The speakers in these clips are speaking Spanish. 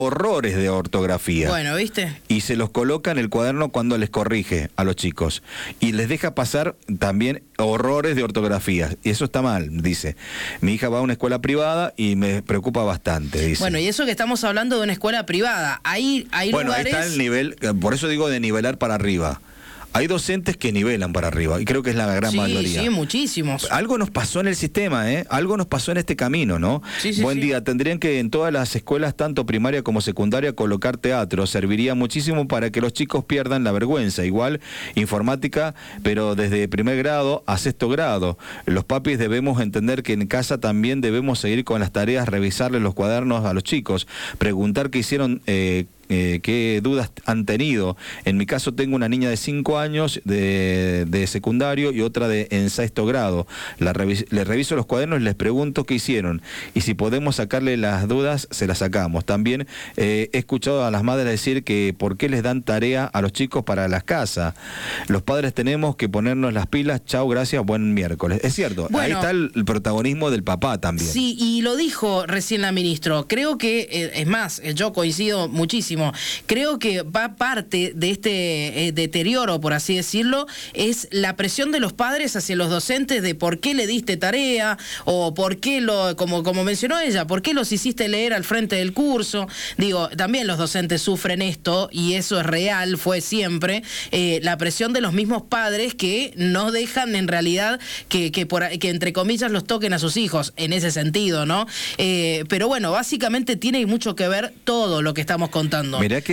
horrores de ortografía. Bueno, ¿viste? Y se los coloca en el cuaderno cuando les corrige a los chicos. Y les deja pasar también horrores de ortografía. Y eso está mal, dice. Mi hija va a una escuela privada y me preocupa bastante, dice. Bueno, y eso que estamos hablando de una escuela privada. Hay bueno, lugares... ahí está el nivel, por eso digo de nivelar para arriba. Hay docentes que nivelan para arriba, y creo que es la gran mayoría. Sí, muchísimos. Algo nos pasó en el sistema, ¿eh? Algo nos pasó en este camino, ¿no? Sí, Buen día. Tendrían que en todas las escuelas, tanto primaria como secundaria, colocar teatro. Serviría muchísimo para que los chicos pierdan la vergüenza. Igual, informática, pero desde primer grado a sexto grado. Los papis debemos entender que en casa también debemos seguir con las tareas, revisarles los cuadernos a los chicos, preguntar qué hicieron, qué dudas han tenido. En mi caso tengo una niña de 5 años de secundario y otra en sexto grado. Les reviso los cuadernos y les pregunto qué hicieron. Y si podemos sacarle las dudas, se las sacamos. También he escuchado a las madres decir que por qué les dan tarea a los chicos para las casas. Los padres tenemos que ponernos las pilas. Chau, gracias, buen miércoles. Es cierto, bueno, ahí está el protagonismo del papá también. Sí, y lo dijo recién la ministra. Creo que, es más, yo coincido muchísimo. Creo que va parte de este deterioro, por así decirlo, es la presión de los padres hacia los docentes de por qué le diste tarea, o por qué como mencionó ella, por qué los hiciste leer al frente del curso. Digo, también los docentes sufren esto, y eso es real, fue siempre, la presión de los mismos padres que no dejan en realidad que entre comillas los toquen a sus hijos, en ese sentido, ¿no? Pero bueno, básicamente tiene mucho que ver todo lo que estamos contando. Mirá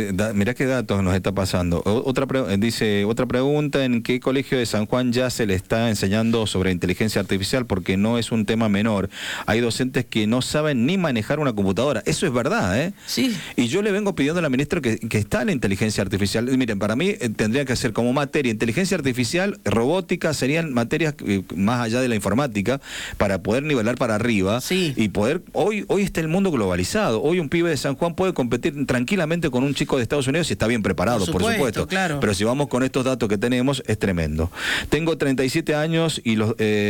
qué datos nos está pasando. Dice, otra pregunta, ¿en qué colegio de San Juan ya se le está enseñando sobre inteligencia artificial? Porque no es un tema menor. Hay docentes que no saben ni manejar una computadora. Eso es verdad, ¿eh? Sí. Y yo le vengo pidiendo a la ministra que está la inteligencia artificial. Miren, para mí tendría que ser como materia inteligencia artificial, robótica, serían materias más allá de la informática, para poder nivelar para arriba. Sí. Y poder, hoy está el mundo globalizado. Hoy un pibe de San Juan puede competir tranquilamente con un chico de Estados Unidos si está bien preparado, por supuesto. Claro. Pero si vamos con estos datos que tenemos, es tremendo. Tengo 37 años y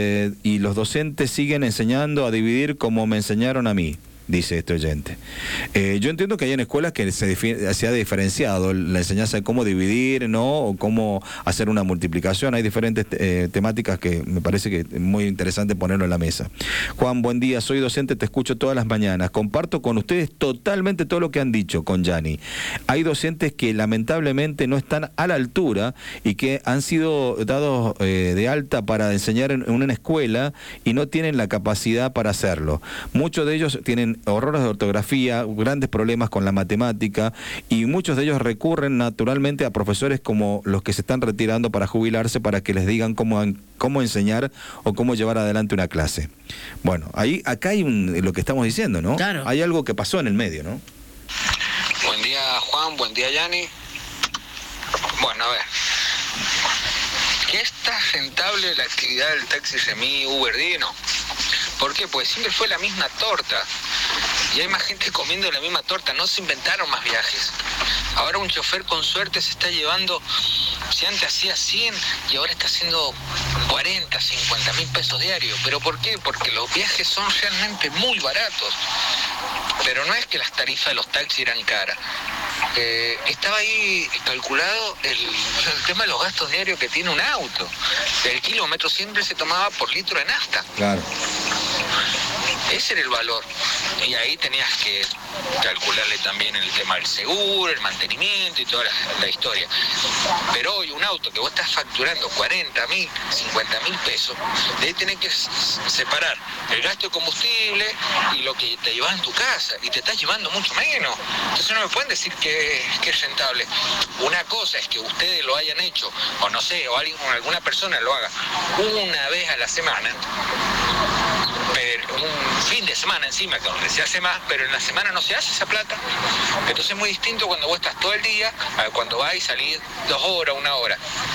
los docentes siguen enseñando a dividir como me enseñaron a mí, dice este oyente. Yo entiendo que hay en escuelas que se ha diferenciado la enseñanza de cómo dividir, ¿no? O cómo hacer una multiplicación. Hay diferentes temáticas que me parece que es muy interesante ponerlo en la mesa. Juan, buen día, soy docente, te escucho todas las mañanas. Comparto con ustedes totalmente todo lo que han dicho con Yani. Hay docentes que lamentablemente no están a la altura y que han sido dados de alta para enseñar en una escuela y no tienen la capacidad para hacerlo. Muchos de ellos tienen horrores de ortografía, grandes problemas con la matemática, y muchos de ellos recurren naturalmente a profesores como los que se están retirando para jubilarse para que les digan cómo enseñar o cómo llevar adelante una clase. Bueno, acá hay lo que estamos diciendo, ¿no? Claro. Hay algo que pasó en el medio, ¿no? Buen día, Juan, buen día, Yani. Bueno, a ver. ¿Qué está rentable la actividad del taxi semi Uber Dino? ¿Por qué? Pues siempre fue la misma torta. Y hay más gente comiendo la misma torta. No se inventaron más viajes. Ahora un chofer con suerte se está llevando, si antes hacía 100 y ahora está haciendo 40, 50 mil pesos diarios. ¿Pero por qué? Porque los viajes son realmente muy baratos. Pero no es que las tarifas de los taxis eran caras. Estaba ahí calculado el tema de los gastos diarios que tiene un auto. El kilómetro siempre se tomaba por litro de nafta. Claro. Ese era el valor. Y ahí tenías que calcularle también el tema del seguro, el mantenimiento y toda la historia. Pero hoy un auto que vos estás facturando 40 mil, 50 mil pesos, de ahí tenés que separar el gasto de combustible y lo que te llevas en tu casa. Y te estás llevando mucho menos. Entonces no me pueden decir que es rentable. Una cosa es que ustedes lo hayan hecho, o no sé, o alguna persona lo haga una vez a la semana, pero un fin de semana encima, que donde se hace más, pero en la semana no se hace esa plata. Entonces es muy distinto cuando vos estás todo el día, a cuando vas y salís 2 horas, 1 hora.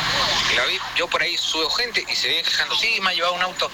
Yo por ahí subo gente y se vienen quejando, sí, me ha llevado un auto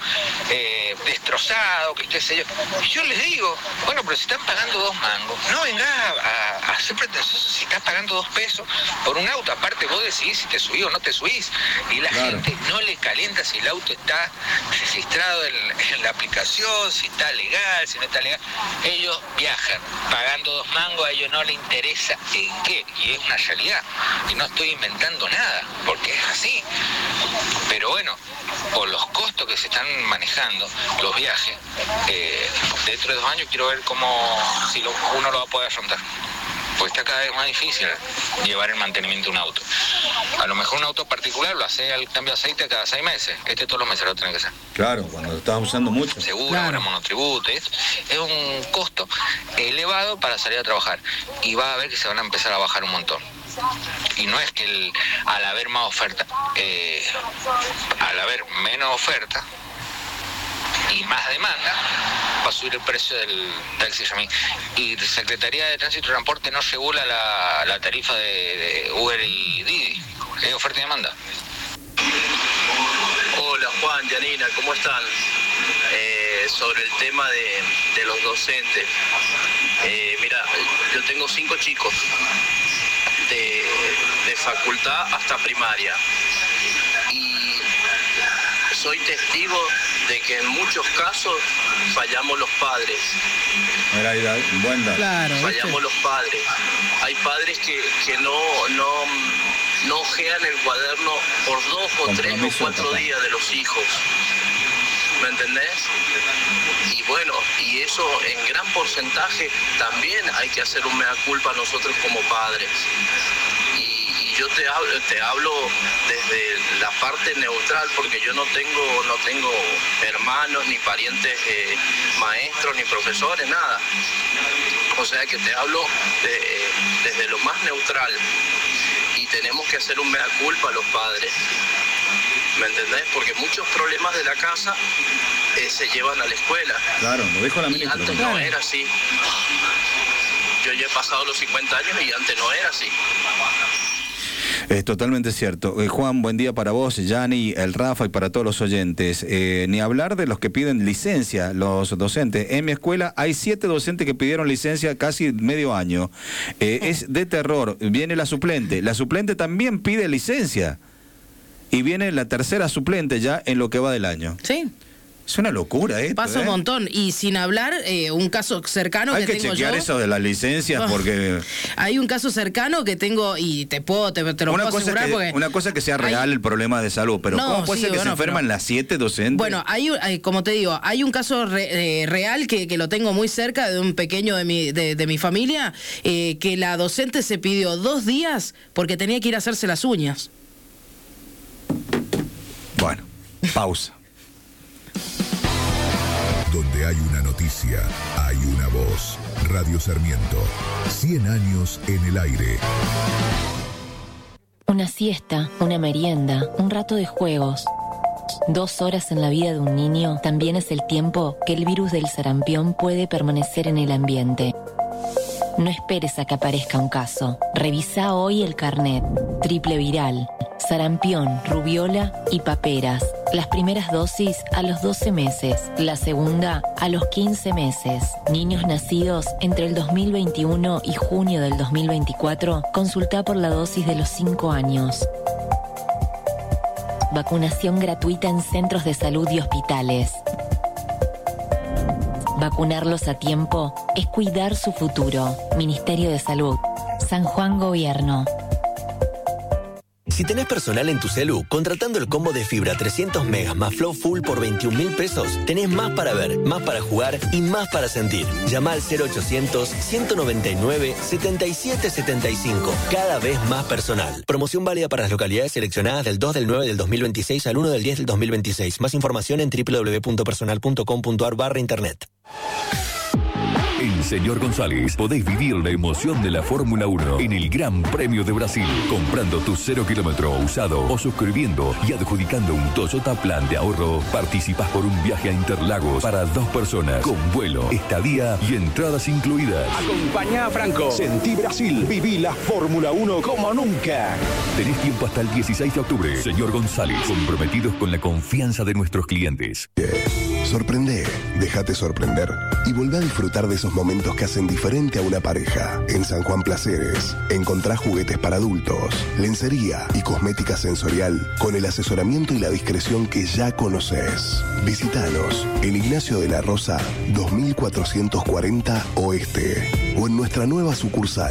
destrozado, que qué sé yo. Y yo les digo, bueno, pero si están pagando 2 mangos, no vengas a ser pretencioso si estás pagando 2 pesos por un auto. Aparte vos decidís si te subís o no te subís. Y la gente no le calienta si el auto está registrado en la aplicación, si está legal, si no está legal. Ellos viajan pagando 2 mangos, a ellos no les interesa en qué. Y es una realidad. Y no estoy inventando nada, porque es así. Pero bueno, por los costos que se están manejando, los viajes, dentro de 2 años quiero ver si uno lo va a poder afrontar. Pues está cada vez más difícil llevar el mantenimiento de un auto. A lo mejor un auto particular lo hace al cambio de aceite cada 6 meses. Todos los meses lo tiene que hacer. Claro, cuando lo estás usando mucho. Seguro, ahora monotributo. Es un costo elevado para salir a trabajar. Y va a ver que se van a empezar a bajar un montón. Y no es que al haber más oferta, al haber menos oferta y más demanda, va a subir el precio del taxi Yamí. Y la Secretaría de Tránsito y Transporte no regula la tarifa de Uber y Didi. Es oferta y demanda. Hola Juan, Janina, ¿cómo están? Sobre el tema de los docentes. Mira, yo tengo 5 chicos de facultad hasta primaria. Y soy testigo de que en muchos casos fallamos los padres. Claro, fallamos los padres. Hay padres que no ojean el cuaderno por 2 o 3 o 4 días de los hijos. ¿Me entendés? Y bueno, y eso en gran porcentaje también hay que hacer un mea culpa nosotros como padres. Y yo te hablo desde la parte neutral, porque yo no tengo hermanos, ni parientes maestros, ni profesores, nada. O sea que te hablo desde lo más neutral. Y tenemos que hacer un mea culpa a los padres. ¿Me entendés? Porque muchos problemas de la casa se llevan a la escuela. Claro, lo dijo la ministra. Y antes no era así. Yo ya he pasado los 50 años y antes no era así. Es totalmente cierto. Juan, buen día para vos, Yani, el Rafa y para todos los oyentes. Ni hablar de los que piden licencia, los docentes. En mi escuela hay 7 docentes que pidieron licencia casi medio año. Es de terror. Viene la suplente también pide licencia. Y viene la tercera suplente ya en lo que va del año. Sí. Es una locura esto. Pasa un montón. Y sin hablar, un caso cercano que tengo yo. Hay que chequear eso de las licencias porque... Hay un caso cercano que tengo y te lo puedo asegurar porque... Una cosa que sea real el problema de salud, pero ¿cómo puede ser que se enferman las 7 docentes? Bueno, como te digo, hay un caso real que lo tengo muy cerca de un pequeño de mi familia, que la docente se pidió 2 días porque tenía que ir a hacerse las uñas. Bueno, pausa. Donde hay una noticia, hay una voz. Radio Sarmiento, 100 años en el aire. Una siesta, una merienda, un rato de juegos. 2 horas en la vida de un niño también es el tiempo que el virus del sarampión puede permanecer en el ambiente. No esperes a que aparezca un caso. Revisa hoy el carnet. Triple viral, sarampión, rubiola y paperas. Las primeras dosis a los 12 meses, la segunda a los 15 meses. Niños nacidos entre el 2021 y junio del 2024, consulta por la dosis de los 5 años. Vacunación gratuita en centros de salud y hospitales. Vacunarlos a tiempo es cuidar su futuro. Ministerio de Salud. San Juan Gobierno. Si tenés personal en tu celu, contratando el combo de fibra 300 megas más Flow Full por 21.000 pesos, tenés más para ver, más para jugar y más para sentir. Llama al 0800-199-7775. Cada vez más personal. Promoción válida para las localidades seleccionadas del 2 del 9 del 2026 al 1 del 10 del 2026. Más información en www.personal.com.ar/internet. En Señor González podés vivir la emoción de la Fórmula 1 en el Gran Premio de Brasil, comprando tu 0 kilómetro usado o suscribiendo y adjudicando un Toyota Plan de ahorro. Participás por un viaje a Interlagos para 2 personas, con vuelo, estadía y entradas incluidas. Acompañá a Franco. Sentí Brasil. Viví la Fórmula 1 como nunca. Tenés tiempo hasta el 16 de octubre. Señor González, comprometidos con la confianza de nuestros clientes. Sorprende, déjate sorprender y volvé a disfrutar de esos momentos que hacen diferente a una pareja. En San Juan Placeres encontrás juguetes para adultos, lencería y cosmética sensorial con el asesoramiento y la discreción que ya conoces. Visítanos en Ignacio de la Rosa 2440 Oeste o en nuestra nueva sucursal